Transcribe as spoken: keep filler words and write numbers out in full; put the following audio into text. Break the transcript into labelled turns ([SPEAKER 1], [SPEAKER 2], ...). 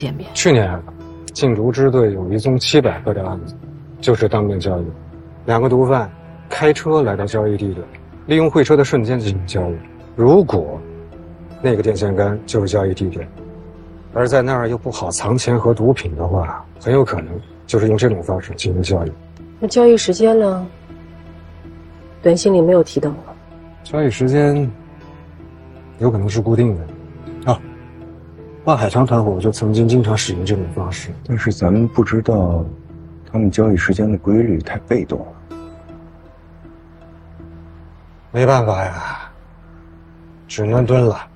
[SPEAKER 1] 见面。
[SPEAKER 2] 去年，禁毒支队有一宗七百克的案子，就是当面交易。两个毒贩开车来到交易地点，利用会车的瞬间进行交易。如果那个电线杆就是交易地点，而在那儿又不好藏钱和毒品的话，很有可能就是用这种方式进行交易。
[SPEAKER 1] 那交易时间呢？短信里没有提到吗？
[SPEAKER 2] 交易时间有可能是固定的。啊，万海棠团伙就曾经经常使用这种方式，
[SPEAKER 3] 但是咱们不知道他们交易时间的规律，太被动了。
[SPEAKER 2] 没办法呀，只能蹲了。